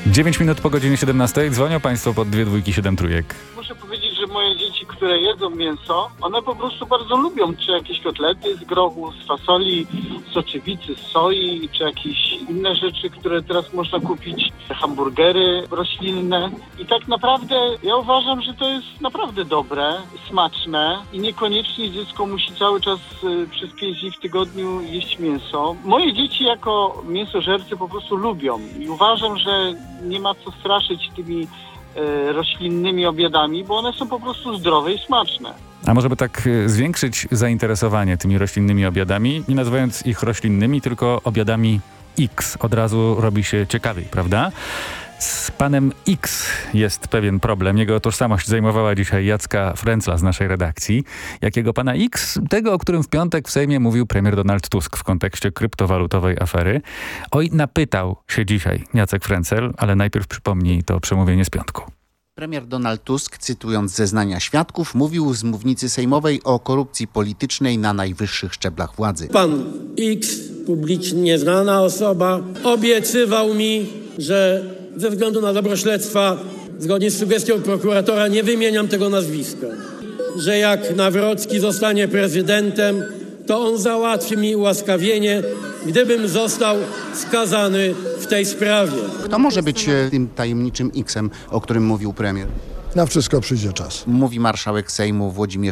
9 minut po godzinie 17. Dzwonią Państwo pod 2 2 7 trójek. Muszę powiedzieć, że moje dzieci, które jedzą mięso, one po prostu bardzo lubią czy jakieś kotlety z grochu, z fasoli, z soczewicy, z soi, czy jakieś inne rzeczy, które teraz można kupić, hamburgery roślinne. I tak naprawdę ja uważam, że to jest naprawdę dobre, smaczne i niekoniecznie dziecko musi cały czas przez 5 dni w tygodniu jeść mięso. Moje dzieci jako mięsożercy po prostu lubią i uważam, że nie ma co straszyć tymi roślinnymi obiadami, bo one są po prostu zdrowe i smaczne. A może by tak zwiększyć zainteresowanie tymi roślinnymi obiadami, nie nazywając ich roślinnymi, tylko obiadami X. Od razu robi się ciekawiej, prawda? Z panem X jest pewien problem. Jego tożsamość zajmowała dzisiaj Jacka Frencla z naszej redakcji. Jakiego pana X? Tego, o którym w piątek w Sejmie mówił premier Donald Tusk w kontekście kryptowalutowej afery. Oj, napytał się dzisiaj Jacek Frencel, ale najpierw przypomnij to przemówienie z piątku. Premier Donald Tusk, cytując zeznania świadków, mówił z mównicy sejmowej o korupcji politycznej na najwyższych szczeblach władzy. Pan X, publicznie znana osoba, obiecywał mi, że ze względu na dobro śledztwa, zgodnie z sugestią prokuratora, nie wymieniam tego nazwiska, że jak Nawrocki zostanie prezydentem, to on załatwi mi ułaskawienie, gdybym został skazany w tej sprawie. Kto może być tym tajemniczym X-em, o którym mówił premier? Na wszystko przyjdzie czas. Mówi marszałek Sejmu Włodzimierz